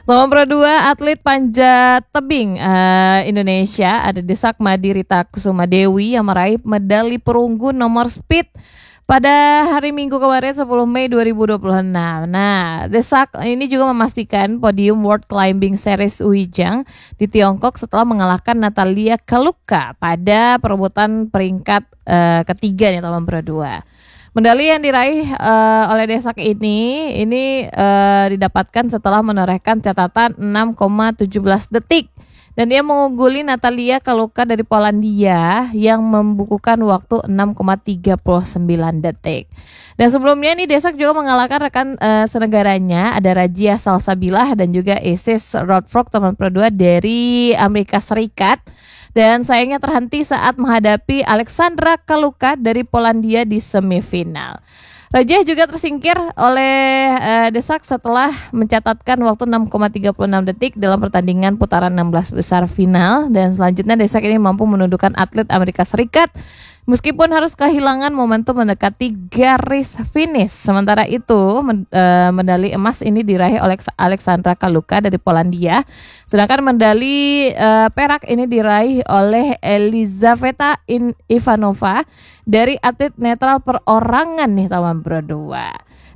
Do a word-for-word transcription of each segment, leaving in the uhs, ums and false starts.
Nomor dua, atlet panjat tebing uh, Indonesia ada Desak Madi Rita Kusuma Dewi yang meraih medali perunggu nomor speed pada hari Minggu kemarin sepuluh Mei dua ribu dua puluh enam. Nah, Desak ini juga memastikan podium World Climbing Series Uijang di Tiongkok setelah mengalahkan Natalia Kaluka pada perebutan peringkat uh, ketiga nih tahun berdua. Medali yang diraih uh, oleh Desak ini ini uh, didapatkan setelah menorehkan catatan enam koma satu tujuh detik dan dia mengungguli Natalia Kaluka dari Polandia yang membukukan waktu enam koma tiga sembilan detik. Dan sebelumnya nih Desak juga mengalahkan rekan uh, senegaranya ada Rajia Salsabila dan juga Isis Rodfrog teman kedua dari Amerika Serikat. Dan sayangnya terhenti saat menghadapi Alexandra Kaluka dari Polandia di semifinal. Raja juga tersingkir oleh uh, Desak setelah mencatatkan waktu enam koma tiga enam detik dalam pertandingan putaran enam belas besar final. Dan selanjutnya Desak ini mampu menundukkan atlet Amerika Serikat meskipun harus kehilangan momentum mendekati garis finish. Sementara itu medali emas ini diraih oleh Alexandra Kaluka dari Polandia. Sedangkan medali uh, perak ini diraih oleh Elizaveta Ivanova dari atlet netral perorangan nih tahun berdua.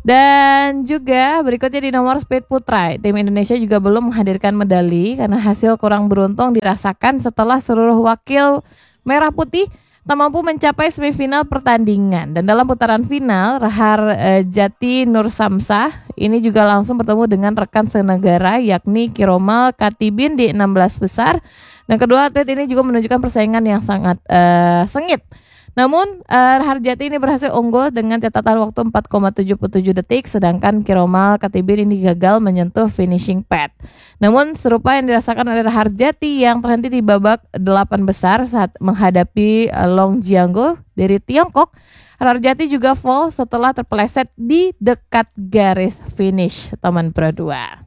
Dan juga berikutnya di nomor speed putra, tim Indonesia juga belum menghadirkan medali karena hasil kurang beruntung dirasakan setelah seluruh wakil merah putih tak mampu mencapai semifinal pertandingan. Dan dalam putaran final, Rahar eh, Jati Nur Samsah ini juga langsung bertemu dengan rekan senegara yakni Kiromal Katibin di enam belas besar. Dan kedua atlet ini juga menunjukkan persaingan yang sangat eh, sengit. Namun uh, Harjati ini berhasil unggul dengan catatan waktu empat koma tujuh tujuh detik, sedangkan Kiromal Katibin ini gagal menyentuh finishing pad. Namun serupa yang dirasakan oleh Harjati yang terhenti di babak delapan besar saat menghadapi uh, Long Jianggo dari Tiongkok. Harjati juga fall setelah terpeleset di dekat garis finish teman berdua.